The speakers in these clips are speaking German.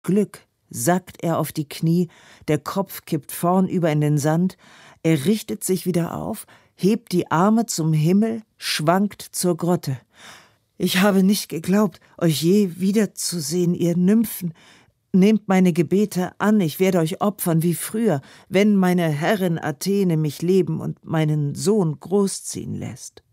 Glück sackt er auf die Knie, der Kopf kippt vornüber in den Sand, er richtet sich wieder auf, hebt die Arme zum Himmel, schwankt zur Grotte. »Ich habe nicht geglaubt, euch je wiederzusehen, ihr Nymphen. Nehmt meine Gebete an, ich werde euch opfern wie früher, wenn meine Herrin Athene mich leben und meinen Sohn großziehen lässt.«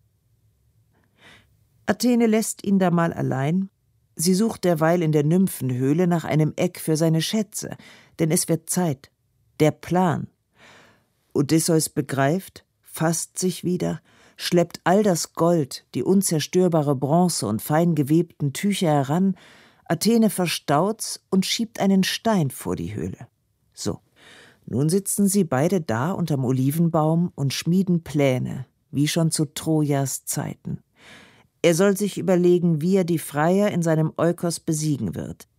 Athene lässt ihn da mal allein. Sie sucht derweil in der Nymphenhöhle nach einem Eck für seine Schätze, denn es wird Zeit. Der Plan. Odysseus begreift, fasst sich wieder, schleppt all das Gold, die unzerstörbare Bronze und fein gewebten Tücher heran. Athene verstaut's und schiebt einen Stein vor die Höhle. So, nun sitzen sie beide da unterm Olivenbaum und schmieden Pläne, wie schon zu Trojas Zeiten. Er soll sich überlegen, wie er die Freier in seinem Eukos besiegen wird.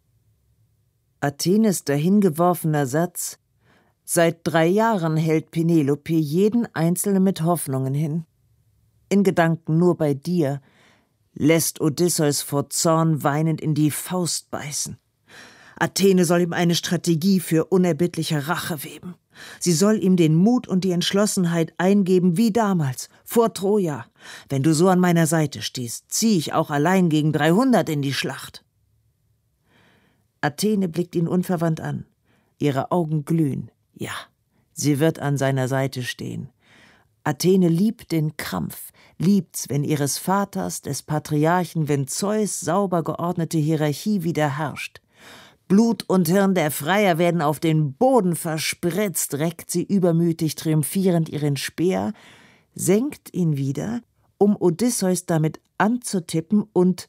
Athenes dahingeworfener Satz: »Seit 3 Jahren hält Penelope jeden Einzelnen mit Hoffnungen hin. In Gedanken nur bei dir«, lässt Odysseus vor Zorn weinend in die Faust beißen. Athene soll ihm eine Strategie für unerbittliche Rache weben. Sie soll ihm den Mut und die Entschlossenheit eingeben wie damals, vor Troja. Wenn du so an meiner Seite stehst, ziehe ich auch allein gegen 300 in die Schlacht. Athene blickt ihn unverwandt an. Ihre Augen glühen. Ja, sie wird an seiner Seite stehen. Athene liebt den Kampf, liebt's, wenn ihres Vaters, des Patriarchen, wenn Zeus sauber geordnete Hierarchie wieder herrscht. Blut und Hirn der Freier werden auf den Boden verspritzt, reckt sie übermütig triumphierend ihren Speer, senkt ihn wieder, um Odysseus damit anzutippen und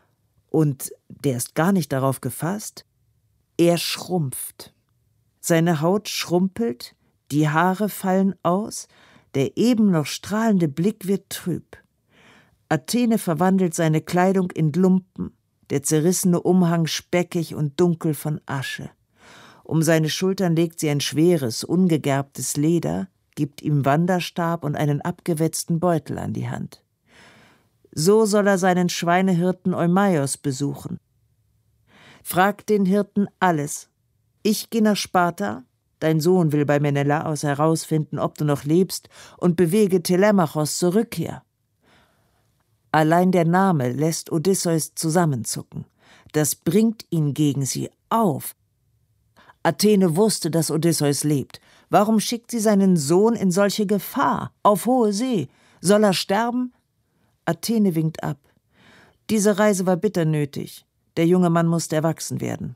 der ist gar nicht darauf gefasst, er schrumpft. Seine Haut schrumpelt, die Haare fallen aus, der eben noch strahlende Blick wird trüb. Athene verwandelt seine Kleidung in Lumpen, der zerrissene Umhang speckig und dunkel von Asche. Um seine Schultern legt sie ein schweres, ungegerbtes Leder, gibt ihm Wanderstab und einen abgewetzten Beutel an die Hand. So soll er seinen Schweinehirten Eumaios besuchen. Fragt den Hirten alles. Ich gehe nach Sparta, dein Sohn will bei Menelaos herausfinden, ob du noch lebst, und bewege Telemachos zur Rückkehr. Allein der Name lässt Odysseus zusammenzucken. Das bringt ihn gegen sie auf. Athene wusste, dass Odysseus lebt. Warum schickt sie seinen Sohn in solche Gefahr, auf hohe See? Soll er sterben? Athene winkt ab. Diese Reise war bitter nötig. Der junge Mann musste erwachsen werden.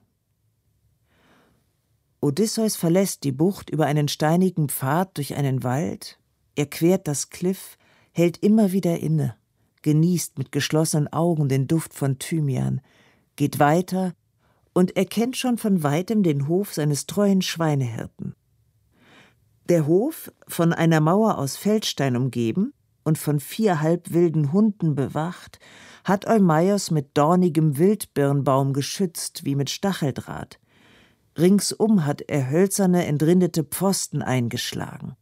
Odysseus verlässt die Bucht über einen steinigen Pfad durch einen Wald. Er quert das Kliff, hält immer wieder inne, genießt mit geschlossenen Augen den Duft von Thymian, geht weiter und erkennt schon von weitem den Hof seines treuen Schweinehirten. Der Hof, von einer Mauer aus Feldstein umgeben und von 4 halbwilden Hunden bewacht, hat Eumaios mit dornigem Wildbirnbaum geschützt, wie mit Stacheldraht. Ringsum hat er hölzerne, entrindete Pfosten eingeschlagen.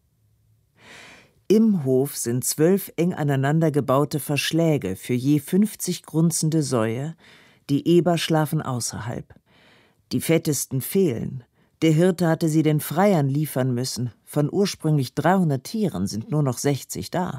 Im Hof sind 12 eng aneinander gebaute Verschläge für je 50 grunzende Säue, die Eber schlafen außerhalb. Die fettesten fehlen. Der Hirte hatte sie den Freiern liefern müssen. Von ursprünglich 300 Tieren sind nur noch 60 da.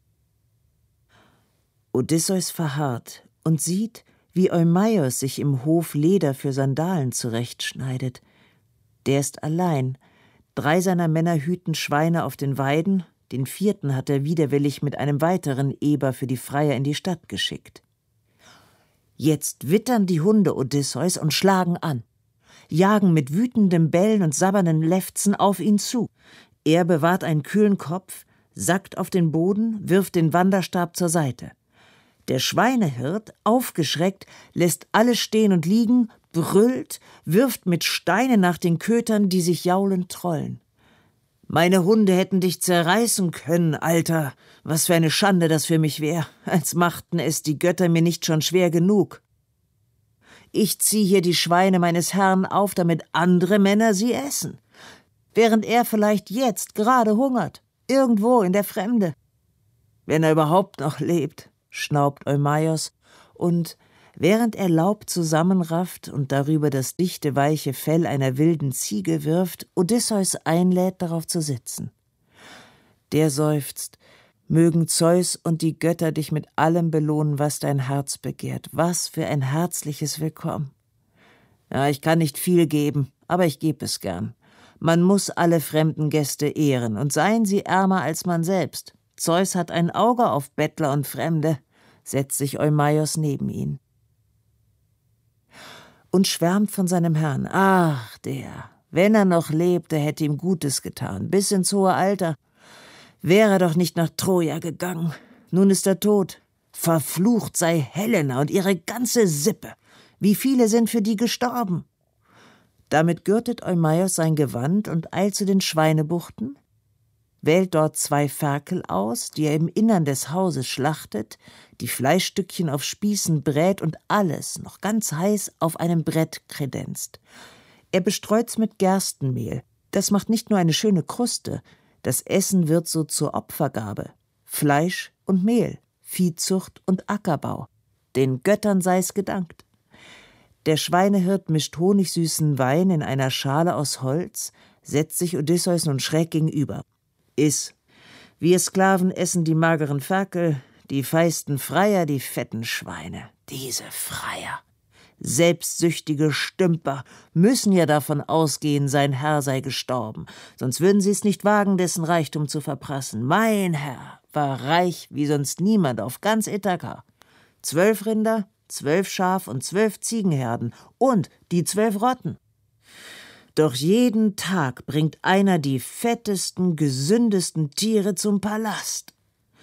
Odysseus verharrt und sieht, wie Eumaios sich im Hof Leder für Sandalen zurechtschneidet. Der ist allein. 3 seiner Männer hüten Schweine auf den Weiden, den 4. hat er widerwillig mit einem weiteren Eber für die Freier in die Stadt geschickt. Jetzt wittern die Hunde Odysseus und schlagen an, jagen mit wütendem Bellen und sabbernden Lefzen auf ihn zu. Er bewahrt einen kühlen Kopf, sackt auf den Boden, wirft den Wanderstab zur Seite. Der Schweinehirt, aufgeschreckt, lässt alle stehen und liegen, brüllt, wirft mit Steinen nach den Kötern, die sich jaulend trollen. »Meine Hunde hätten dich zerreißen können, Alter. Was für eine Schande das für mich wär, als machten es die Götter mir nicht schon schwer genug. Ich zieh hier die Schweine meines Herrn auf, damit andere Männer sie essen, während er vielleicht jetzt gerade hungert, irgendwo in der Fremde. Wenn er überhaupt noch lebt«, schnaubt Eumaios, und Während er Laub zusammenrafft und darüber das dichte, weiche Fell einer wilden Ziege wirft, Odysseus einlädt, darauf zu sitzen. Der seufzt: Mögen Zeus und die Götter dich mit allem belohnen, was dein Herz begehrt. Was für ein herzliches Willkommen. Ja, ich kann nicht viel geben, aber ich gebe es gern. Man muss alle fremden Gäste ehren, und seien sie ärmer als man selbst. Zeus hat ein Auge auf Bettler und Fremde, setzt sich Eumaios neben ihn und schwärmt von seinem Herrn. Ach, der, wenn er noch lebte, hätte ihm Gutes getan, bis ins hohe Alter. Wäre er doch nicht nach Troja gegangen. Nun ist er tot. Verflucht sei Helena und ihre ganze Sippe. Wie viele sind für die gestorben? Damit gürtet Eumaios sein Gewand und eilt zu den Schweinebuchten, wählt dort 2 Ferkel aus, die er im Innern des Hauses schlachtet, die Fleischstückchen auf Spießen brät und alles, noch ganz heiß, auf einem Brett kredenzt. Er bestreut's mit Gerstenmehl. Das macht nicht nur eine schöne Kruste, das Essen wird so zur Opfergabe. Fleisch und Mehl, Viehzucht und Ackerbau. Den Göttern sei's gedankt. Der Schweinehirt mischt honigsüßen Wein in einer Schale aus Holz, setzt sich Odysseus nun schräg gegenüber. Iss. Wir Sklaven essen die mageren Ferkel, die feisten Freier die fetten Schweine. Diese Freier, selbstsüchtige Stümper, müssen ja davon ausgehen, sein Herr sei gestorben, sonst würden sie es nicht wagen, dessen Reichtum zu verprassen. Mein Herr war reich wie sonst niemand auf ganz Ithaka. 12 Rinder, 12 Schaf und 12 Ziegenherden und die 12 Rotten. Doch jeden Tag bringt einer die fettesten, gesündesten Tiere zum Palast.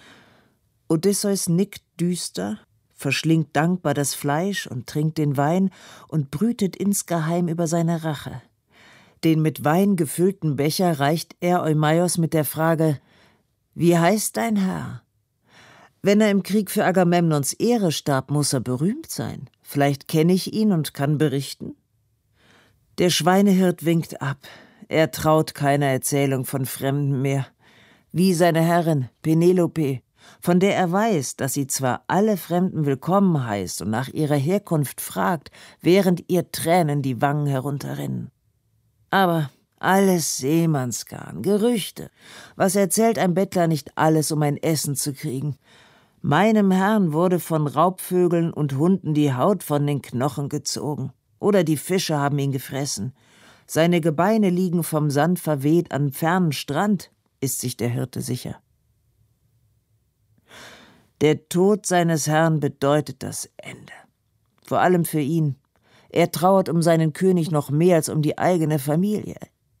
Odysseus nickt düster, verschlingt dankbar das Fleisch und trinkt den Wein und brütet insgeheim über seine Rache. Den mit Wein gefüllten Becher reicht er Eumaios mit der Frage: Wie heißt dein Herr? Wenn er im Krieg für Agamemnons Ehre starb, muss er berühmt sein. Vielleicht kenne ich ihn und kann berichten. Der Schweinehirt winkt ab. Er traut keiner Erzählung von Fremden mehr. Wie seine Herrin, Penelope, von der er weiß, dass sie zwar alle Fremden willkommen heißt und nach ihrer Herkunft fragt, während ihr Tränen die Wangen herunterrinnen. Aber alles Seemannsgarn, Gerüchte. Was erzählt ein Bettler nicht alles, um ein Essen zu kriegen? Meinem Herrn wurde von Raubvögeln und Hunden die Haut von den Knochen gezogen. Oder die Fische haben ihn gefressen. Seine Gebeine liegen vom Sand verweht am fernen Strand, ist sich der Hirte sicher. Der Tod seines Herrn bedeutet das Ende. Vor allem für ihn. Er trauert um seinen König noch mehr als um die eigene Familie.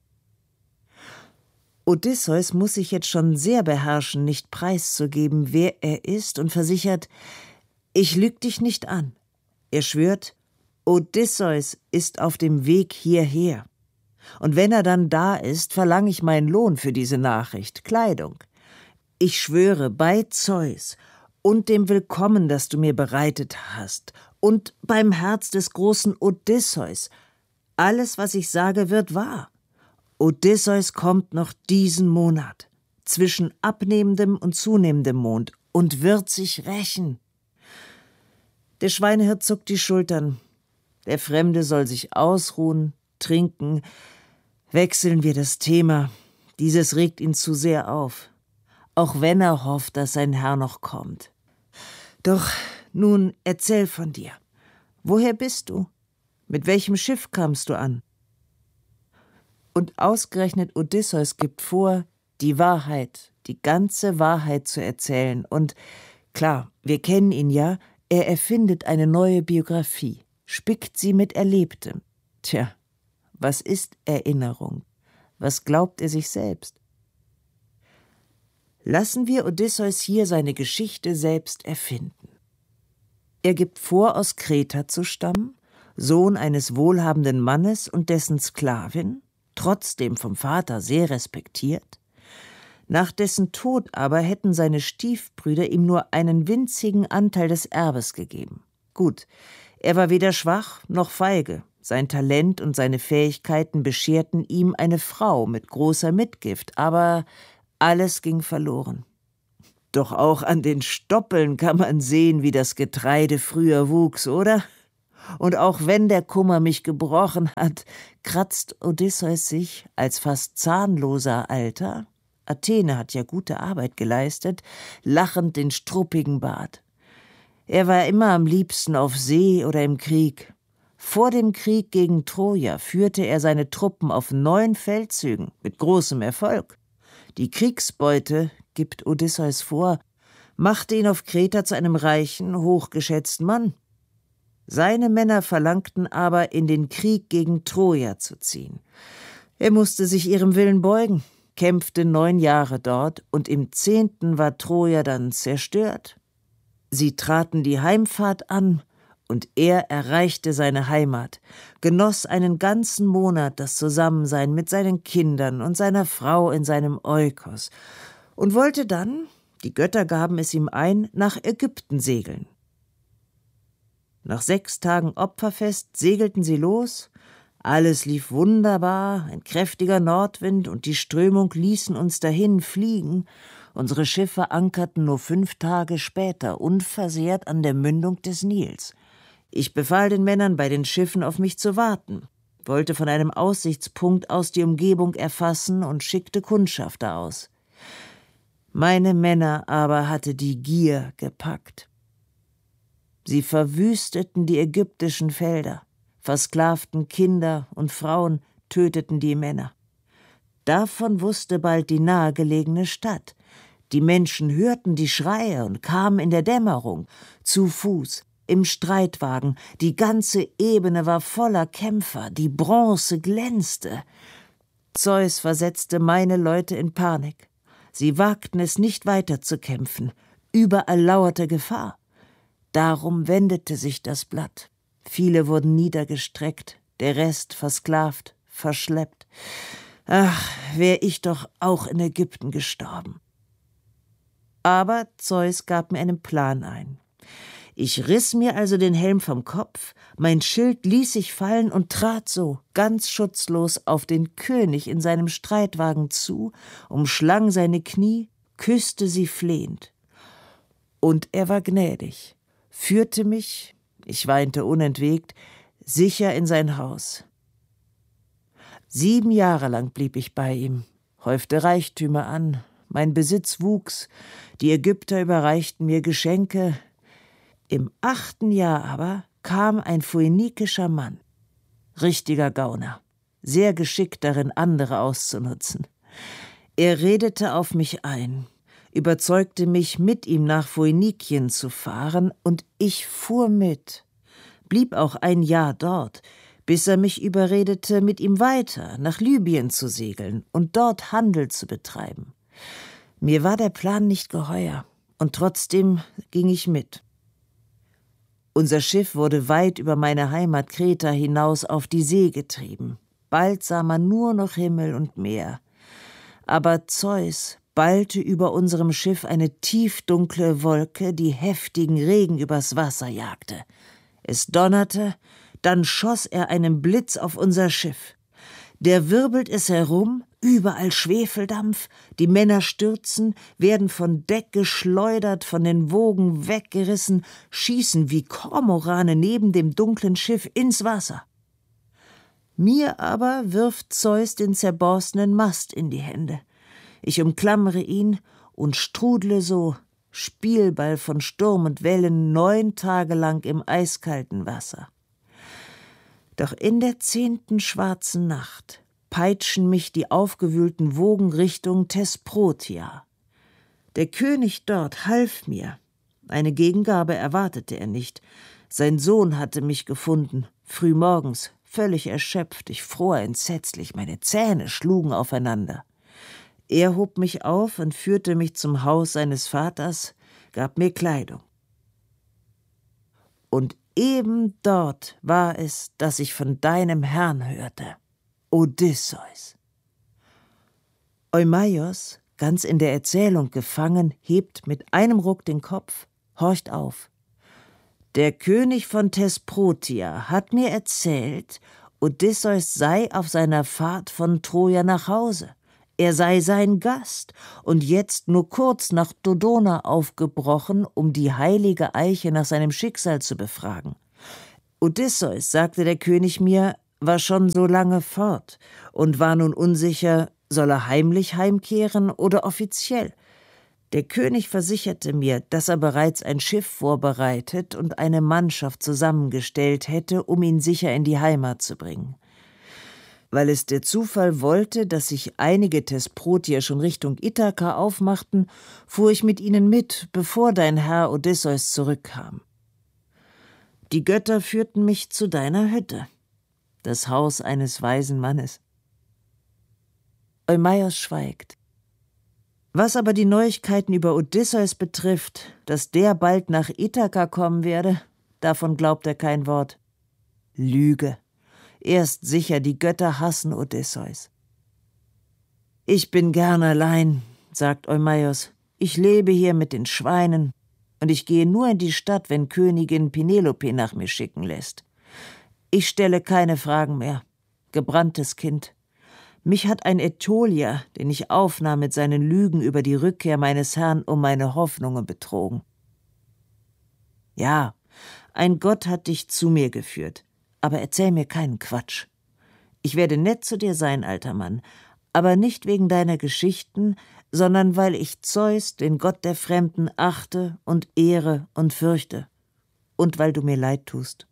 Odysseus muss sich jetzt schon sehr beherrschen, nicht preiszugeben, wer er ist, und versichert: Ich lüg dich nicht an. Er schwört: Odysseus ist auf dem Weg hierher. Und wenn er dann da ist, verlange ich meinen Lohn für diese Nachricht, Kleidung. Ich schwöre bei Zeus und dem Willkommen, das du mir bereitet hast, und beim Herz des großen Odysseus, alles, was ich sage, wird wahr. Odysseus kommt noch diesen Monat, zwischen abnehmendem und zunehmendem Mond, und wird sich rächen. Der Schweinehirt zuckt die Schultern. Der Fremde soll sich ausruhen, trinken. Wechseln wir das Thema. Dieses regt ihn zu sehr auf. Auch wenn er hofft, dass sein Herr noch kommt. Doch nun erzähl von dir. Woher bist du? Mit welchem Schiff kamst du an? Und ausgerechnet Odysseus gibt vor, die Wahrheit, die ganze Wahrheit zu erzählen. Und klar, wir kennen ihn ja, er erfindet eine neue Biografie. Spickt sie mit Erlebtem. Tja, was ist Erinnerung? Was glaubt er sich selbst? Lassen wir Odysseus hier seine Geschichte selbst erfinden. Er gibt vor, aus Kreta zu stammen, Sohn eines wohlhabenden Mannes und dessen Sklavin, trotzdem vom Vater sehr respektiert. Nach dessen Tod aber hätten seine Stiefbrüder ihm nur einen winzigen Anteil des Erbes gegeben. Gut, er war weder schwach noch feige. Sein Talent und seine Fähigkeiten bescherten ihm eine Frau mit großer Mitgift, aber alles ging verloren. Doch auch an den Stoppeln kann man sehen, wie das Getreide früher wuchs, oder? Und auch wenn der Kummer mich gebrochen hat, kratzt Odysseus sich als fast zahnloser Alter, Athene hat ja gute Arbeit geleistet, lachend den struppigen Bart. Er war immer am liebsten auf See oder im Krieg. Vor dem Krieg gegen Troja führte er seine Truppen auf 9 Feldzügen mit großem Erfolg. Die Kriegsbeute, gibt Odysseus vor, machte ihn auf Kreta zu einem reichen, hochgeschätzten Mann. Seine Männer verlangten aber, in den Krieg gegen Troja zu ziehen. Er musste sich ihrem Willen beugen, kämpfte 9 Jahre dort, und im 10. war Troja dann zerstört. Sie traten die Heimfahrt an, und er erreichte seine Heimat, genoss einen ganzen Monat das Zusammensein mit seinen Kindern und seiner Frau in seinem Eukos und wollte dann, die Götter gaben es ihm ein, nach Ägypten segeln. Nach 6 Tagen Opferfest segelten sie los. Alles lief wunderbar, ein kräftiger Nordwind und die Strömung ließen uns dahin fliegen. Unsere Schiffe ankerten nur 5 Tage später unversehrt an der Mündung des Nils. Ich befahl den Männern, bei den Schiffen auf mich zu warten, wollte von einem Aussichtspunkt aus die Umgebung erfassen und schickte Kundschafter aus. Meine Männer aber hatte die Gier gepackt. Sie verwüsteten die ägyptischen Felder, versklavten Kinder und Frauen, töteten die Männer. Davon wusste bald die nahegelegene Stadt. Die Menschen hörten die Schreie und kamen in der Dämmerung, zu Fuß, im Streitwagen. Die ganze Ebene war voller Kämpfer, die Bronze glänzte. Zeus versetzte meine Leute in Panik. Sie wagten es nicht weiter zu kämpfen. Überall lauerte Gefahr. Darum wendete sich das Blatt. Viele wurden niedergestreckt, der Rest versklavt, verschleppt. Ach, wär ich doch auch in Ägypten gestorben. Aber Zeus gab mir einen Plan ein. Ich riss mir also den Helm vom Kopf, mein Schild ließ ich fallen und trat so, ganz schutzlos, auf den König in seinem Streitwagen zu, umschlang seine Knie, küsste sie flehend. Und er war gnädig, führte mich, ich weinte unentwegt, sicher in sein Haus. 7 Jahre lang blieb ich bei ihm, häufte Reichtümer an, mein Besitz wuchs, die Ägypter überreichten mir Geschenke. Im 8. Jahr aber kam ein phönikischer Mann, richtiger Gauner, sehr geschickt darin, andere auszunutzen. Er redete auf mich ein, überzeugte mich, mit ihm nach Phönikien zu fahren, und ich fuhr mit, blieb auch 1 Jahr dort, bis er mich überredete, mit ihm weiter nach Libyen zu segeln und dort Handel zu betreiben. Mir war der Plan nicht geheuer, und trotzdem ging ich mit. Unser Schiff wurde weit über meine Heimat Kreta hinaus auf die See getrieben. Bald sah man nur noch Himmel und Meer. Aber Zeus ballte über unserem Schiff eine tiefdunkle Wolke, die heftigen Regen übers Wasser jagte. Es donnerte, dann schoss er einen Blitz auf unser Schiff. Der wirbelt es herum, überall Schwefeldampf, die Männer stürzen, werden von Deck geschleudert, von den Wogen weggerissen, schießen wie Kormorane neben dem dunklen Schiff ins Wasser. Mir aber wirft Zeus den zerborstenen Mast in die Hände. Ich umklammere ihn und strudle so, Spielball von Sturm und Wellen, 9 Tage lang im eiskalten Wasser. Doch in der 10. schwarzen Nacht peitschen mich die aufgewühlten Wogen Richtung Thesprotia. Der König dort half mir. Eine Gegengabe erwartete er nicht. Sein Sohn hatte mich gefunden, frühmorgens, völlig erschöpft. Ich fror entsetzlich, meine Zähne schlugen aufeinander. Er hob mich auf und führte mich zum Haus seines Vaters, gab mir Kleidung. Und eben dort war es, dass ich von deinem Herrn hörte, Odysseus. Eumaios, ganz in der Erzählung gefangen, hebt mit einem Ruck den Kopf, horcht auf. Der König von Thesprotia hat mir erzählt, Odysseus sei auf seiner Fahrt von Troja nach Hause. er sei sein Gast und jetzt nur kurz nach Dodona aufgebrochen, um die heilige Eiche nach seinem Schicksal zu befragen. Odysseus, sagte der König mir, war schon so lange fort und war nun unsicher, soll er heimlich heimkehren oder offiziell. Der König versicherte mir, dass er bereits ein Schiff vorbereitet und eine Mannschaft zusammengestellt hätte, um ihn sicher in die Heimat zu bringen. Weil es der Zufall wollte, dass sich einige Thesprotier schon Richtung Ithaka aufmachten, fuhr ich mit ihnen mit, bevor dein Herr Odysseus zurückkam. Die Götter führten mich zu deiner Hütte, das Haus eines weisen Mannes. Eumaios schweigt. Was aber die Neuigkeiten über Odysseus betrifft, dass der bald nach Ithaka kommen werde, davon glaubt er kein Wort. Lüge. Erst sicher, die Götter hassen Odysseus. Ich bin gern allein, sagt Eumaios. Ich lebe hier mit den Schweinen und ich gehe nur in die Stadt, wenn Königin Penelope nach mir schicken lässt. Ich stelle keine Fragen mehr. Gebranntes Kind. Mich hat ein Ätholier, den ich aufnahm, mit seinen Lügen über die Rückkehr meines Herrn um meine Hoffnungen betrogen. Ja, ein Gott hat dich zu mir geführt, aber erzähl mir keinen Quatsch. Ich werde nett zu dir sein, alter Mann, aber nicht wegen deiner Geschichten, sondern weil ich Zeus, den Gott der Fremden, achte und ehre und fürchte. Und weil du mir leid tust.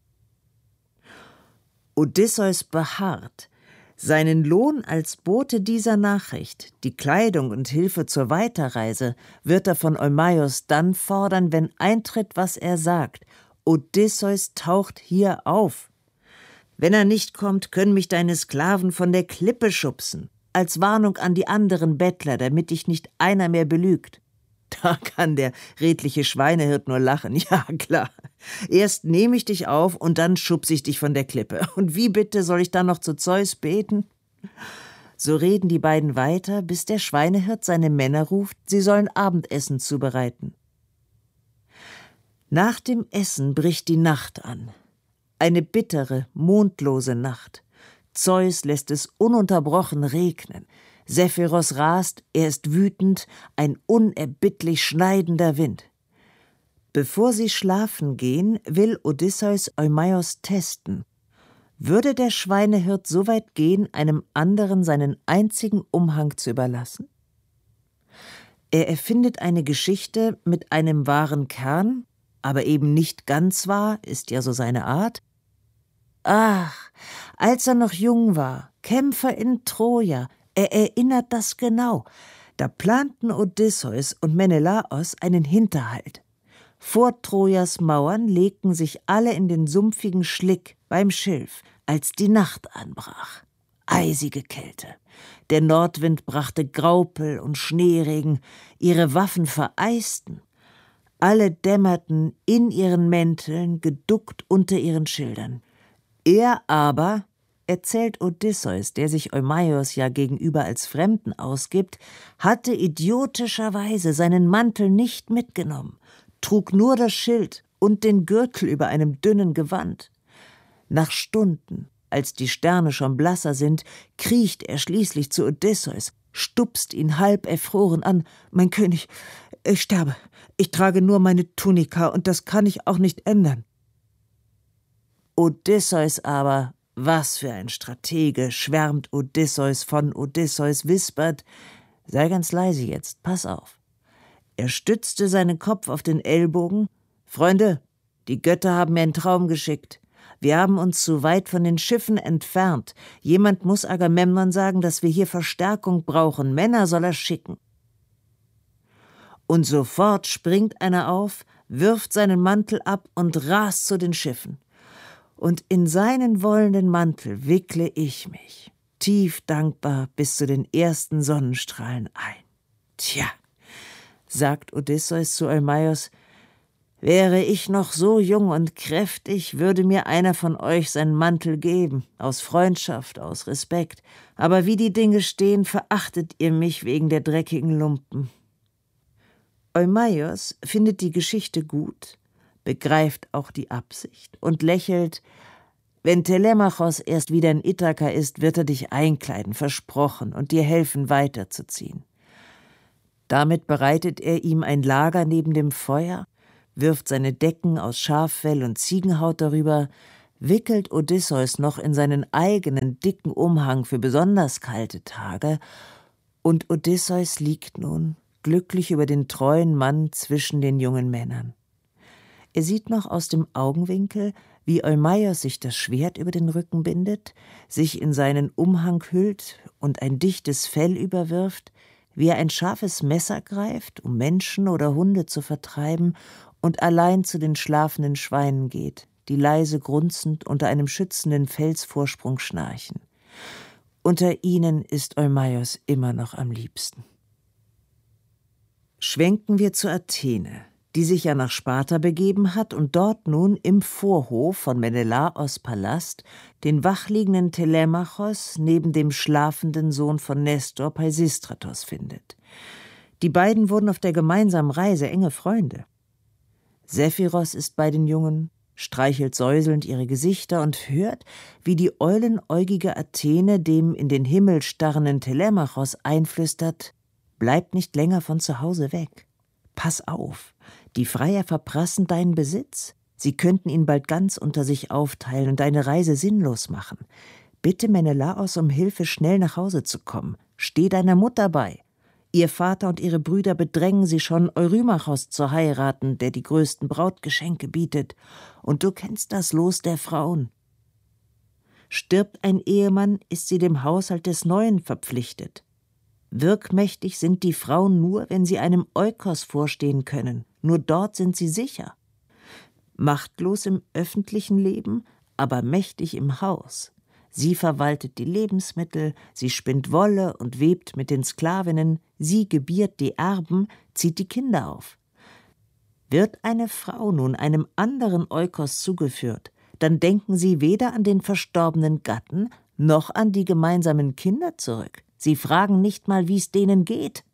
Odysseus beharrt. Seinen Lohn als Bote dieser Nachricht, die Kleidung und Hilfe zur Weiterreise, wird er von Eumaios dann fordern, wenn eintritt, was er sagt. Odysseus taucht hier auf. Wenn er nicht kommt, können mich deine Sklaven von der Klippe schubsen, als Warnung an die anderen Bettler, damit dich nicht einer mehr belügt. Da kann der redliche Schweinehirt nur lachen. Ja, klar. Erst nehme ich dich auf und dann schubse ich dich von der Klippe. Und wie bitte soll ich dann noch zu Zeus beten? So reden die beiden weiter, bis der Schweinehirt seine Männer ruft, sie sollen Abendessen zubereiten. Nach dem Essen bricht die Nacht an. Eine bittere, mondlose Nacht. Zeus lässt es ununterbrochen regnen. Sephiros rast, er ist wütend, ein unerbittlich schneidender Wind. Bevor sie schlafen gehen, will Odysseus Eumaios testen. Würde der Schweinehirt so weit gehen, einem anderen seinen einzigen Umhang zu überlassen? Er erfindet eine Geschichte mit einem wahren Kern, aber eben nicht ganz wahr, ist ja so seine Art. Ach, als er noch jung war, Kämpfer in Troja, er erinnert das genau. Da planten Odysseus und Menelaos einen Hinterhalt. Vor Trojas Mauern legten sich alle in den sumpfigen Schlick beim Schilf, als die Nacht anbrach. Eisige Kälte. Der Nordwind brachte Graupel und Schneeregen, ihre Waffen vereisten. Alle dämmerten in ihren Mänteln, geduckt unter ihren Schildern. Er aber, erzählt Odysseus, der sich Eumaios ja gegenüber als Fremden ausgibt, hatte idiotischerweise seinen Mantel nicht mitgenommen, trug nur das Schild und den Gürtel über einem dünnen Gewand. Nach Stunden, als die Sterne schon blasser sind, kriecht er schließlich zu Odysseus, stupst ihn halb erfroren an. »Mein König, ich sterbe. Ich trage nur meine Tunika und das kann ich auch nicht ändern.« Odysseus aber, was für ein Stratege, schwärmt Odysseus von Odysseus, wispert, sei ganz leise jetzt, pass auf. Er stützte seinen Kopf auf den Ellbogen. »Freunde, die Götter haben mir einen Traum geschickt. Wir haben uns zu weit von den Schiffen entfernt. Jemand muss Agamemnon sagen, dass wir hier Verstärkung brauchen. Männer soll er schicken.« Und sofort springt einer auf, wirft seinen Mantel ab und rast zu den Schiffen. Und in seinen wollenen Mantel wickle ich mich, tief dankbar bis zu den ersten Sonnenstrahlen ein. »Tja«, sagt Odysseus zu Eumaios, »wäre ich noch so jung und kräftig, würde mir einer von euch seinen Mantel geben, aus Freundschaft, aus Respekt. Aber wie die Dinge stehen, verachtet ihr mich wegen der dreckigen Lumpen.« Eumaios findet die Geschichte gut, begreift auch die Absicht und lächelt. Wenn Telemachos erst wieder in Ithaka ist, wird er dich einkleiden, versprochen, und dir helfen, weiterzuziehen. Damit bereitet er ihm ein Lager neben dem Feuer, wirft seine Decken aus Schaffell und Ziegenhaut darüber, wickelt Odysseus noch in seinen eigenen dicken Umhang für besonders kalte Tage, und Odysseus liegt nun, glücklich über den treuen Mann zwischen den jungen Männern. Er sieht noch aus dem Augenwinkel, wie Eumaios sich das Schwert über den Rücken bindet, sich in seinen Umhang hüllt und ein dichtes Fell überwirft, wie er ein scharfes Messer greift, um Menschen oder Hunde zu vertreiben, und allein zu den schlafenden Schweinen geht, die leise grunzend unter einem schützenden Felsvorsprung schnarchen. Unter ihnen ist Eumaios immer noch am liebsten. Schwenken wir zu Athene, die sich ja nach Sparta begeben hat und dort nun im Vorhof von Menelaos Palast den wachliegenden Telemachos neben dem schlafenden Sohn von Nestor Peisistratos findet. Die beiden wurden auf der gemeinsamen Reise enge Freunde. Sephiros ist bei den Jungen, streichelt säuselnd ihre Gesichter und hört, wie die eulenäugige Athene dem in den Himmel starrenden Telemachos einflüstert: »Bleib nicht länger von zu Hause weg. Pass auf, die Freier verprassen deinen Besitz. Sie könnten ihn bald ganz unter sich aufteilen und deine Reise sinnlos machen. Bitte Menelaos um Hilfe, schnell nach Hause zu kommen. Steh deiner Mutter bei. Ihr Vater und ihre Brüder bedrängen sie schon, Eurymachos zu heiraten, der die größten Brautgeschenke bietet. Und du kennst das Los der Frauen. Stirbt ein Ehemann, ist sie dem Haushalt des Neuen verpflichtet. Wirkmächtig sind die Frauen nur, wenn sie einem Eukos vorstehen können. Nur dort sind sie sicher. Machtlos im öffentlichen Leben, aber mächtig im Haus. Sie verwaltet die Lebensmittel, sie spinnt Wolle und webt mit den Sklavinnen, sie gebiert die Erben, zieht die Kinder auf. Wird eine Frau nun einem anderen Eukos zugeführt, dann denken sie weder an den verstorbenen Gatten noch an die gemeinsamen Kinder zurück. Sie fragen nicht mal, wie es denen geht.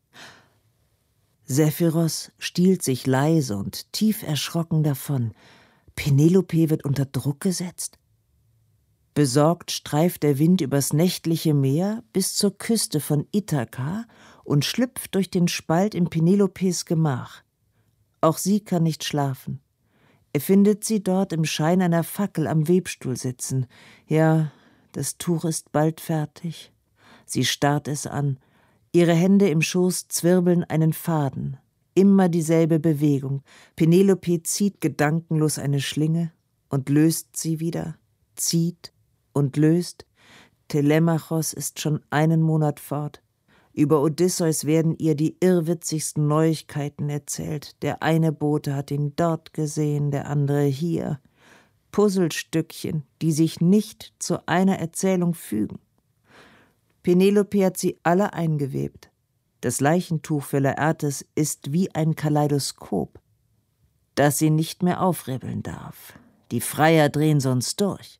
Sephiros stiehlt sich leise und tief erschrocken davon. Penelope wird unter Druck gesetzt. Besorgt streift der Wind übers nächtliche Meer bis zur Küste von Ithaka und schlüpft durch den Spalt in Penelopes Gemach. Auch sie kann nicht schlafen. Er findet sie dort im Schein einer Fackel am Webstuhl sitzen. Ja, das Tuch ist bald fertig. Sie starrt es an. Ihre Hände im Schoß zwirbeln einen Faden. Immer dieselbe Bewegung. Penelope zieht gedankenlos eine Schlinge und löst sie wieder, zieht und löst. Telemachos ist schon einen Monat fort. Über Odysseus werden ihr die irrwitzigsten Neuigkeiten erzählt. Der eine Bote hat ihn dort gesehen, der andere hier. Puzzlestückchen, die sich nicht zu einer Erzählung fügen. Penelope hat sie alle eingewebt. Das Leichentuch für Laertes ist wie ein Kaleidoskop, das sie nicht mehr aufribbeln darf. Die Freier drehen sonst durch.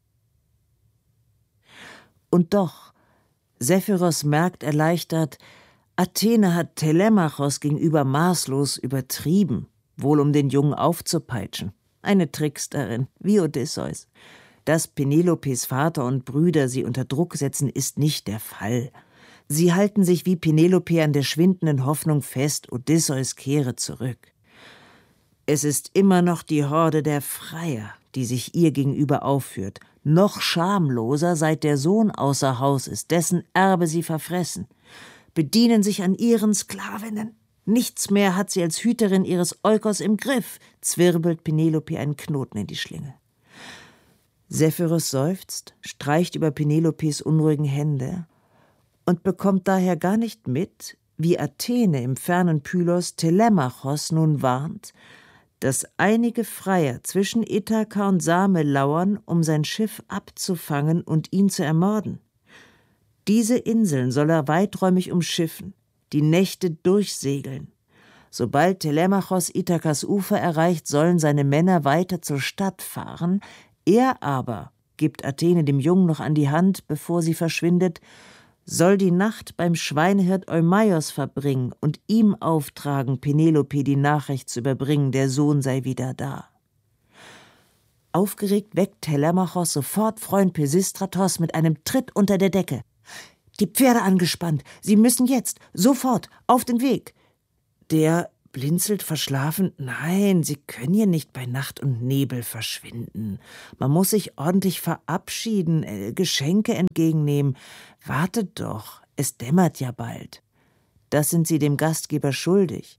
Und doch, Sephiros merkt erleichtert, Athene hat Telemachos gegenüber maßlos übertrieben, wohl um den Jungen aufzupeitschen. Eine Tricksterin, wie Odysseus. Dass Penelopes Vater und Brüder sie unter Druck setzen, ist nicht der Fall. Sie halten sich wie Penelope an der schwindenden Hoffnung fest, Odysseus kehre zurück. Es ist immer noch die Horde der Freier, die sich ihr gegenüber aufführt, noch schamloser, seit der Sohn außer Haus ist, dessen Erbe sie verfressen, bedienen sich an ihren Sklavinnen. Nichts mehr hat sie als Hüterin ihres Eukos im Griff, zwirbelt Penelope einen Knoten in die Schlinge. Sephiros seufzt, streicht über Penelopes unruhigen Hände und bekommt daher gar nicht mit, wie Athene im fernen Pylos Telemachos nun warnt, dass einige Freier zwischen Ithaka und Same lauern, um sein Schiff abzufangen und ihn zu ermorden. Diese Inseln soll er weiträumig umschiffen, die Nächte durchsegeln. Sobald Telemachos Ithakas Ufer erreicht, sollen seine Männer weiter zur Stadt fahren. Er aber, gibt Athene dem Jungen noch an die Hand, bevor sie verschwindet, soll die Nacht beim Schweinehirt Eumaios verbringen und ihm auftragen, Penelope die Nachricht zu überbringen, der Sohn sei wieder da. Aufgeregt weckt Telemachos sofort Freund Pisistratos mit einem Tritt unter der Decke. »Die Pferde angespannt! Sie müssen jetzt, sofort, auf den Weg!« Der blinzelt verschlafen. »Nein, Sie können hier nicht bei Nacht und Nebel verschwinden. Man muss sich ordentlich verabschieden, Geschenke entgegennehmen. Wartet doch, es dämmert ja bald. Das sind Sie dem Gastgeber schuldig.«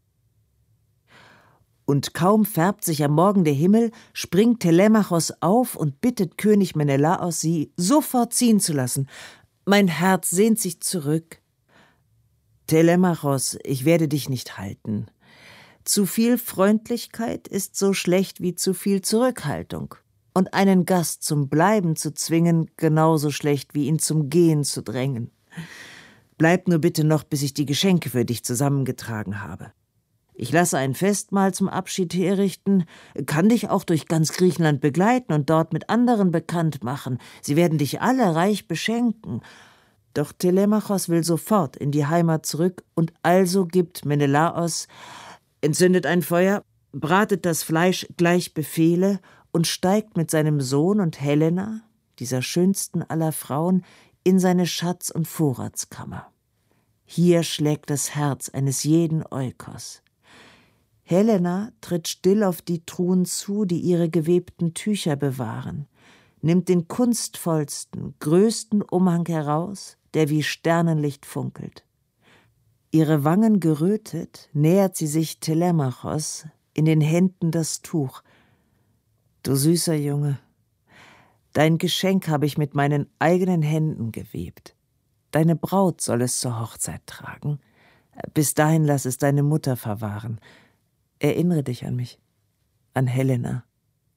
Und kaum färbt sich am Morgen der Himmel, springt Telemachos auf und bittet König Menelaos, sie sofort ziehen zu lassen. Mein Herz sehnt sich zurück. »Telemachos, ich werde dich nicht halten. Zu viel Freundlichkeit ist so schlecht wie zu viel Zurückhaltung. Und einen Gast zum Bleiben zu zwingen, genauso schlecht wie ihn zum Gehen zu drängen. Bleib nur bitte noch, bis ich die Geschenke für dich zusammengetragen habe. Ich lasse ein Festmahl zum Abschied herrichten, kann dich auch durch ganz Griechenland begleiten und dort mit anderen bekannt machen. Sie werden dich alle reich beschenken.« Doch Telemachos will sofort in die Heimat zurück, und also gibt Menelaos, entzündet ein Feuer, bratet das Fleisch gleich Befehle und steigt mit seinem Sohn und Helena, dieser schönsten aller Frauen, in seine Schatz- und Vorratskammer. Hier schlägt das Herz eines jeden Eukos. Helena tritt still auf die Truhen zu, die ihre gewebten Tücher bewahren, nimmt den kunstvollsten, größten Umhang heraus, der wie Sternenlicht funkelt. Ihre Wangen gerötet, nähert sie sich Telemachos, in den Händen das Tuch. »Du süßer Junge, dein Geschenk habe ich mit meinen eigenen Händen gewebt. Deine Braut soll es zur Hochzeit tragen. Bis dahin lass es deine Mutter verwahren. Erinnere dich an mich, an Helena.«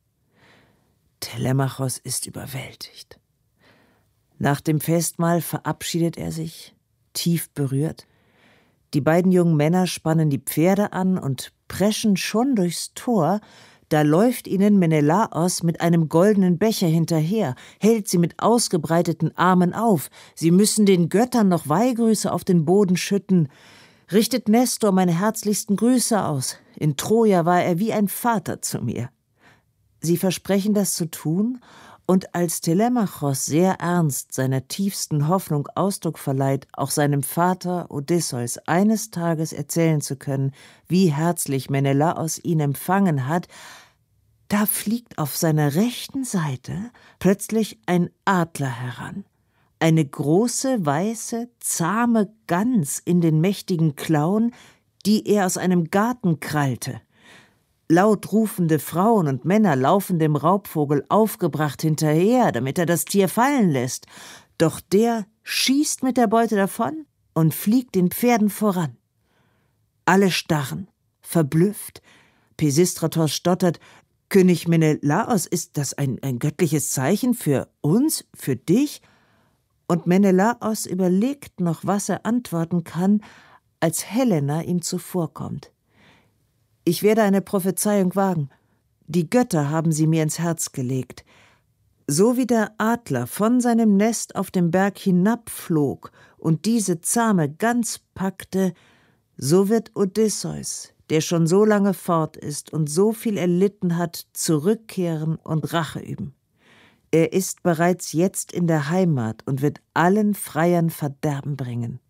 Telemachos ist überwältigt. Nach dem Festmahl verabschiedet er sich, tief berührt. Die beiden jungen Männer spannen die Pferde an und preschen schon durchs Tor. Da läuft ihnen Menelaos mit einem goldenen Becher hinterher, hält sie mit ausgebreiteten Armen auf. Sie müssen den Göttern noch Weihgrüße auf den Boden schütten. Richtet Nestor meine herzlichsten Grüße aus. In Troja war er wie ein Vater zu mir. Sie versprechen, das zu tun, und als Telemachos sehr ernst seiner tiefsten Hoffnung Ausdruck verleiht, auch seinem Vater Odysseus eines Tages erzählen zu können, wie herzlich Menelaos ihn empfangen hat, da fliegt auf seiner rechten Seite plötzlich ein Adler heran. Eine große, weiße, zahme Gans in den mächtigen Klauen, die er aus einem Garten krallte. Laut rufende Frauen und Männer laufen dem Raubvogel aufgebracht hinterher, damit er das Tier fallen lässt. Doch der schießt mit der Beute davon und fliegt den Pferden voran. Alle starren, verblüfft. Pisistratos stottert: »König Menelaos, ist das ein göttliches Zeichen für uns, für dich?« Und Menelaos überlegt noch, was er antworten kann, als Helena ihm zuvorkommt. »Ich werde eine Prophezeiung wagen. Die Götter haben sie mir ins Herz gelegt. So wie der Adler von seinem Nest auf dem Berg hinabflog und diese zahme Gans packte, so wird Odysseus, der schon so lange fort ist und so viel erlitten hat, zurückkehren und Rache üben. Er ist bereits jetzt in der Heimat und wird allen Freiern Verderben bringen.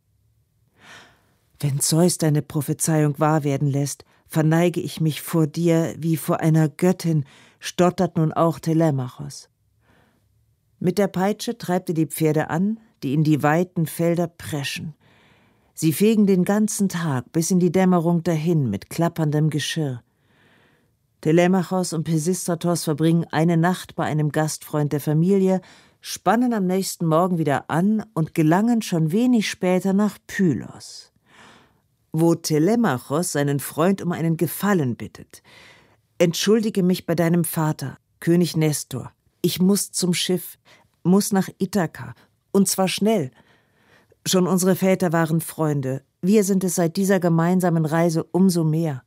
Wenn Zeus deine Prophezeiung wahr werden lässt, verneige ich mich vor dir wie vor einer Göttin«, stottert nun auch Telemachos. Mit der Peitsche treibt er die Pferde an, die in die weiten Felder preschen. Sie fegen den ganzen Tag bis in die Dämmerung dahin mit klapperndem Geschirr. Telemachos und Pisistratos verbringen eine Nacht bei einem Gastfreund der Familie, spannen am nächsten Morgen wieder an und gelangen schon wenig später nach Pylos, wo Telemachos seinen Freund um einen Gefallen bittet. »Entschuldige mich bei deinem Vater, König Nestor. Ich muss zum Schiff, muss nach Ithaka, und zwar schnell. Schon unsere Väter waren Freunde. Wir sind es seit dieser gemeinsamen Reise umso mehr.«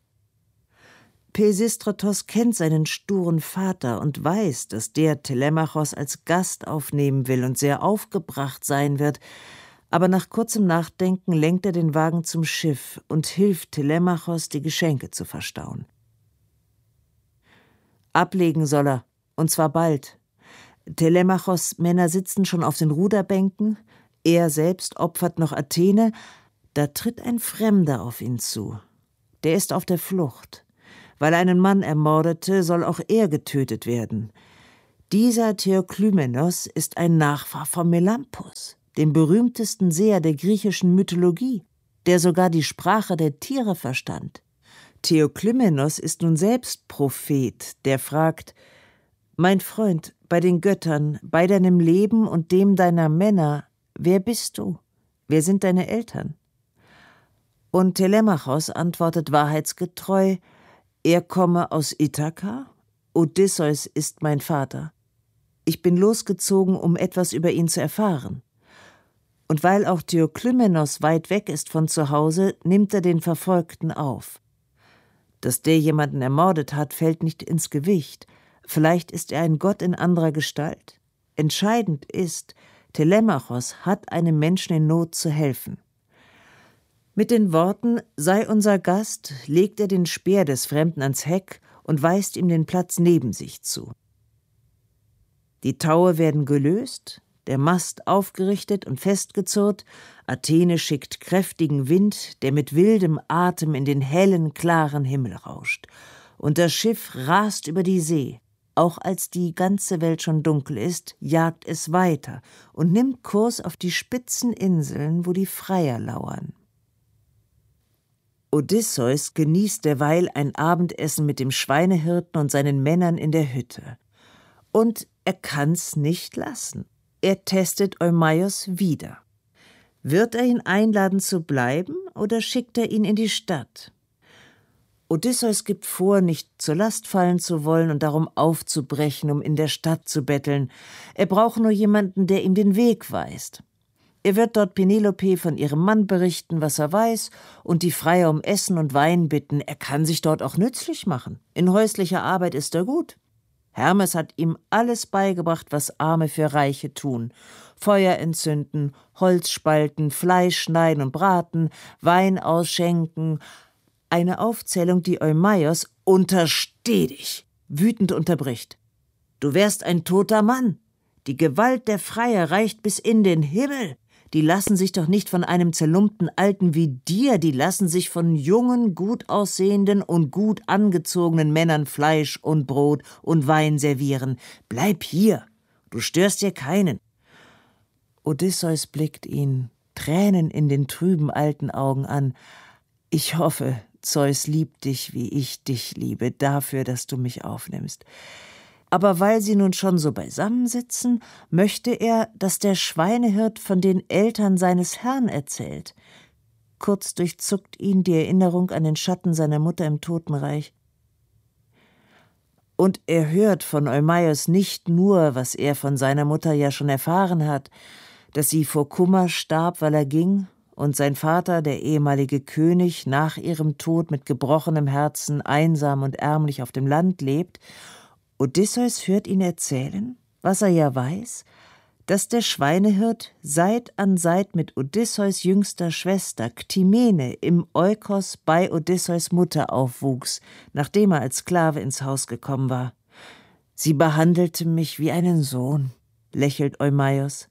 Pisistratos kennt seinen sturen Vater und weiß, dass der Telemachos als Gast aufnehmen will und sehr aufgebracht sein wird, aber nach kurzem Nachdenken lenkt er den Wagen zum Schiff und hilft Telemachos, die Geschenke zu verstauen. »Ablegen soll er«, Und zwar bald. Telemachos' Männer sitzen schon auf den Ruderbänken, er selbst opfert noch Athene, da tritt ein Fremder auf ihn zu. Der ist auf der Flucht. Weil er einen Mann ermordete, soll auch er getötet werden. Dieser Theoklymenos ist ein Nachfahr von Melampus, dem berühmtesten Seher der griechischen Mythologie, der sogar die Sprache der Tiere verstand. Theoklymenos ist nun selbst Prophet, der fragt: »Mein Freund, bei den Göttern, bei deinem Leben und dem deiner Männer, wer bist du? Wer sind deine Eltern?« Und Telemachos antwortet wahrheitsgetreu: Er komme aus Ithaka, Odysseus ist mein Vater. Ich bin losgezogen, um etwas über ihn zu erfahren. Und weil auch Theoklymenos weit weg ist von zu Hause, nimmt er den Verfolgten auf. Dass der jemanden ermordet hat, fällt nicht ins Gewicht. Vielleicht ist er ein Gott in anderer Gestalt. Entscheidend ist, Telemachos hat einem Menschen in Not zu helfen. Mit den Worten »Sei unser Gast« legt er den Speer des Fremden ans Heck und weist ihm den Platz neben sich zu. Die Taue werden gelöst, der Mast aufgerichtet und festgezurrt, Athene schickt kräftigen Wind, der mit wildem Atem in den hellen, klaren Himmel rauscht. Und das Schiff rast über die See. Auch als die ganze Welt schon dunkel ist, jagt es weiter und nimmt Kurs auf die spitzen Inseln, wo die Freier lauern. Odysseus genießt derweil ein Abendessen mit dem Schweinehirten und seinen Männern in der Hütte. Und er kann's nicht lassen. Er testet Eumaios wieder. Wird er ihn einladen zu bleiben oder schickt er ihn in die Stadt? Odysseus gibt vor, nicht zur Last fallen zu wollen und darum aufzubrechen, um in der Stadt zu betteln. Er braucht nur jemanden, der ihm den Weg weist. Er wird dort Penelope von ihrem Mann berichten, was er weiß, und die Freier um Essen und Wein bitten. Er kann sich dort auch nützlich machen. In häuslicher Arbeit ist er gut. Hermes hat ihm alles beigebracht, was Arme für Reiche tun. Feuer entzünden, Holz spalten, Fleisch schneiden und braten, Wein ausschenken. Eine Aufzählung, die Eumaios, untersteh dich, wütend unterbricht. Du wärst ein toter Mann. Die Gewalt der Freier reicht bis in den Himmel. Die lassen sich doch nicht von einem zerlumpten Alten wie dir, die lassen sich von jungen, gut aussehenden und gut angezogenen Männern Fleisch und Brot und Wein servieren. Bleib hier, du störst dir keinen. Odysseus blickt ihn, Tränen in den trüben alten Augen an. Ich hoffe, Zeus liebt dich, wie ich dich liebe, dafür, dass du mich aufnimmst. Aber weil sie nun schon so beisammensitzen, möchte er, dass der Schweinehirt von den Eltern seines Herrn erzählt. Kurz durchzuckt ihn die Erinnerung an den Schatten seiner Mutter im Totenreich. Und er hört von Eumaios nicht nur, was er von seiner Mutter ja schon erfahren hat, dass sie vor Kummer starb, weil er ging, und sein Vater, der ehemalige König, nach ihrem Tod mit gebrochenem Herzen einsam und ärmlich auf dem Land lebt. Odysseus hört ihn erzählen, was er ja weiß, dass der Schweinehirt Seit an Seit mit Odysseus jüngster Schwester Ctimene im Eukos bei Odysseus Mutter aufwuchs, nachdem er als Sklave ins Haus gekommen war. »Sie behandelte mich wie einen Sohn«, lächelt Eumaios.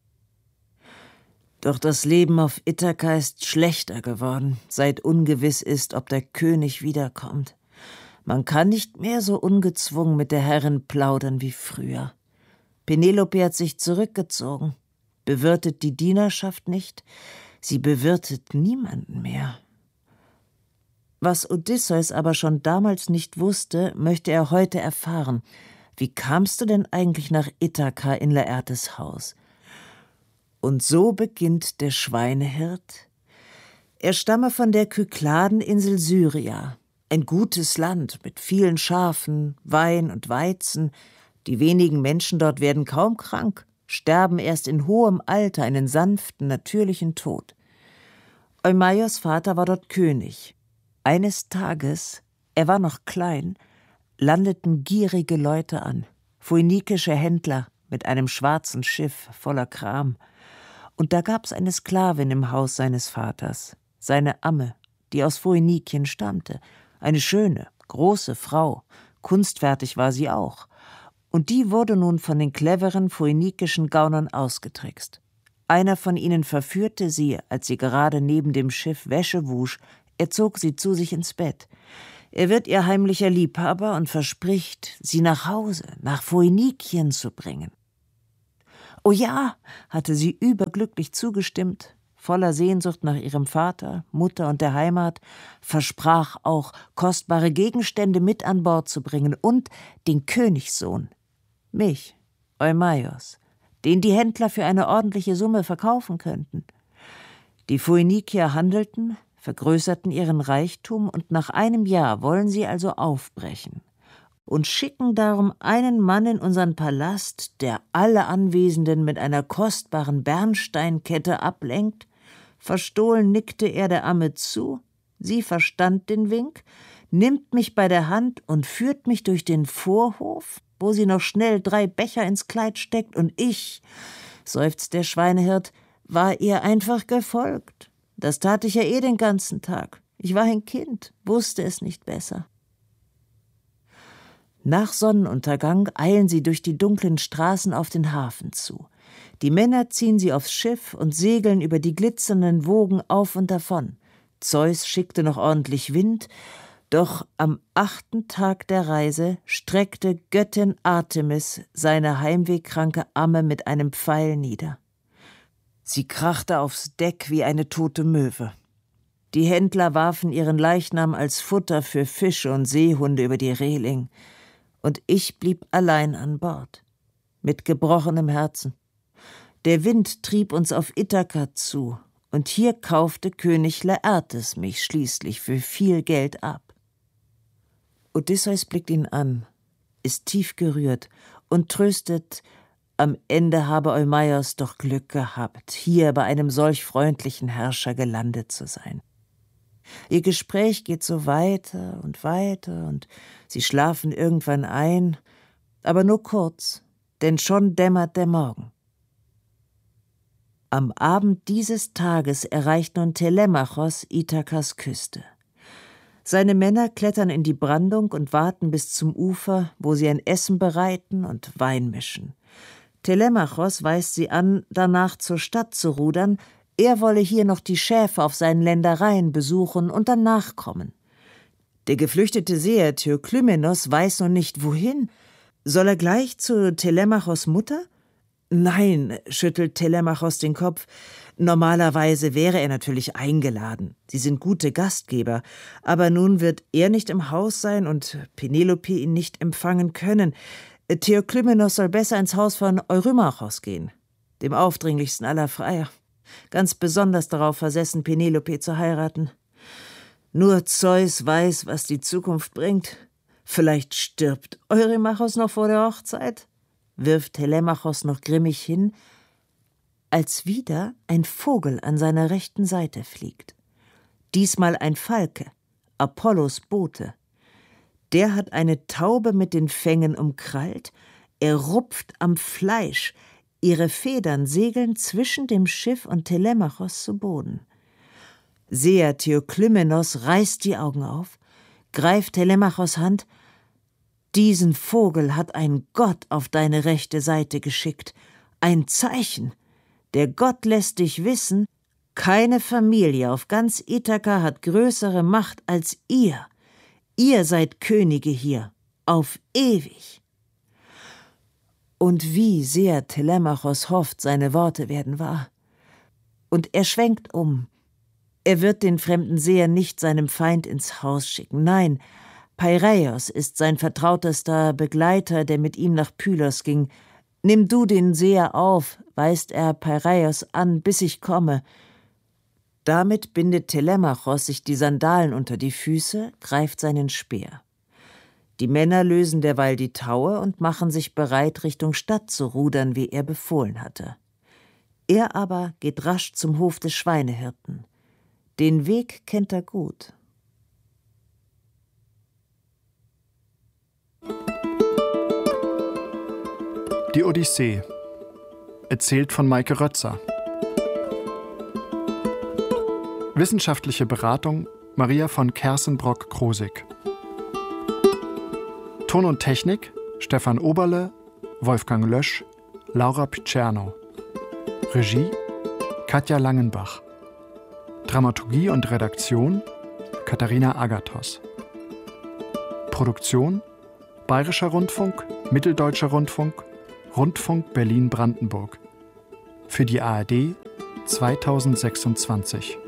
Doch das Leben auf Ithaka ist schlechter geworden, seit ungewiss ist, ob der König wiederkommt. Man kann nicht mehr so ungezwungen mit der Herrin plaudern wie früher. Penelope hat sich zurückgezogen, bewirtet die Dienerschaft nicht, sie bewirtet niemanden mehr. Was Odysseus aber schon damals nicht wusste, möchte er heute erfahren. Wie kamst du denn eigentlich nach Ithaka in Laertes Haus? Und so beginnt der Schweinehirt. Er stamme von der Kykladeninsel Syria. Ein gutes Land mit vielen Schafen, Wein und Weizen. Die wenigen Menschen dort werden kaum krank, sterben erst in hohem Alter einen sanften, natürlichen Tod. Eumaios Vater war dort König. Eines Tages, er war noch klein, landeten gierige Leute an, phönikische Händler mit einem schwarzen Schiff voller Kram. Und da gab's eine Sklavin im Haus seines Vaters, seine Amme, die aus Phönikien stammte. Eine schöne, große Frau, kunstfertig war sie auch. Und die wurde nun von den cleveren phönikischen Gaunern ausgetrickst. Einer von ihnen verführte sie, als sie gerade neben dem Schiff Wäsche wusch. Er zog sie zu sich ins Bett. Er wird ihr heimlicher Liebhaber und verspricht, sie nach Hause, nach Phönikien zu bringen. »Oh ja«, hatte sie überglücklich zugestimmt, voller Sehnsucht nach ihrem Vater, Mutter und der Heimat, versprach auch, kostbare Gegenstände mit an Bord zu bringen und den Königssohn, mich, Eumaios, den die Händler für eine ordentliche Summe verkaufen könnten. Die Phönikier handelten, vergrößerten ihren Reichtum und nach einem Jahr wollen sie also aufbrechen und schicken darum einen Mann in unseren Palast, der alle Anwesenden mit einer kostbaren Bernsteinkette ablenkt. Verstohlen nickte er der Amme zu, sie verstand den Wink, nimmt mich bei der Hand und führt mich durch den Vorhof, wo sie noch schnell 3 Becher ins Kleid steckt, und ich, seufzt der Schweinehirt, war ihr einfach gefolgt. Das tat ich ja den ganzen Tag. Ich war ein Kind, wusste es nicht besser. Nach Sonnenuntergang eilen sie durch die dunklen Straßen auf den Hafen zu. Die Männer ziehen sie aufs Schiff und segeln über die glitzernden Wogen auf und davon. Zeus schickte noch ordentlich Wind, doch am 8. Tag der Reise streckte Göttin Artemis seine heimwehkranke Amme mit einem Pfeil nieder. Sie krachte aufs Deck wie eine tote Möwe. Die Händler warfen ihren Leichnam als Futter für Fische und Seehunde über die Reling, und ich blieb allein an Bord, mit gebrochenem Herzen. Der Wind trieb uns auf Ithaka zu, und hier kaufte König Laertes mich schließlich für viel Geld ab. Odysseus blickt ihn an, ist tief gerührt und tröstet, am Ende habe Eumaios doch Glück gehabt, hier bei einem solch freundlichen Herrscher gelandet zu sein. Ihr Gespräch geht so weiter und sie schlafen irgendwann ein, aber nur kurz, denn schon dämmert der Morgen. Am Abend dieses Tages erreicht nun Telemachos Ithakas Küste. Seine Männer klettern in die Brandung und warten bis zum Ufer, wo sie ein Essen bereiten und Wein mischen. Telemachos weist sie an, danach zur Stadt zu rudern. Er wolle hier noch die Schäfer auf seinen Ländereien besuchen und dann nachkommen. Der geflüchtete Seher Theoklymenos weiß noch nicht, wohin. Soll er gleich zu Telemachos Mutter? Nein, schüttelt Telemachos den Kopf. Normalerweise wäre er natürlich eingeladen. Sie sind gute Gastgeber. Aber nun wird er nicht im Haus sein und Penelope ihn nicht empfangen können. Theoklymenos soll besser ins Haus von Eurymachos gehen, dem aufdringlichsten aller Freier. Ganz besonders darauf versessen, Penelope zu heiraten. Nur Zeus weiß, was die Zukunft bringt. Vielleicht stirbt Eurymachos noch vor der Hochzeit, wirft Telemachos noch grimmig hin, als wieder ein Vogel an seiner rechten Seite fliegt. Diesmal ein Falke, Apollos Bote. Der hat eine Taube mit den Fängen umkrallt, er rupft am Fleisch, ihre Federn segeln zwischen dem Schiff und Telemachos zu Boden. Seher Theoklymenos reißt die Augen auf, greift Telemachos Hand. Diesen Vogel hat ein Gott auf deine rechte Seite geschickt, ein Zeichen. Der Gott lässt dich wissen, keine Familie auf ganz Ithaka hat größere Macht als ihr. Ihr seid Könige hier, auf ewig. Und wie sehr Telemachos hofft, seine Worte werden wahr. Und er schwenkt um. Er wird den fremden Seher nicht seinem Feind ins Haus schicken. Nein, Peiräos ist sein vertrautester Begleiter, der mit ihm nach Pylos ging. Nimm du den Seher auf, weist er Peiräos an, bis ich komme. Damit bindet Telemachos sich die Sandalen unter die Füße, greift seinen Speer. Die Männer lösen derweil die Taue und machen sich bereit, Richtung Stadt zu rudern, wie er befohlen hatte. Er aber geht rasch zum Hof des Schweinehirten. Den Weg kennt er gut. Die Odyssee, erzählt von Maike Rötzer. Wissenschaftliche Beratung Maria von Kersenbrock-Krosig. Ton und Technik Stefan Oberle Wolfgang Lösch, Laura Picerno. Regie Katja Langenbach. Dramaturgie und Redaktion Katharina Agathos. Produktion Bayerischer Rundfunk, Mitteldeutscher Rundfunk, Rundfunk Berlin-Brandenburg. Für die ARD 2026.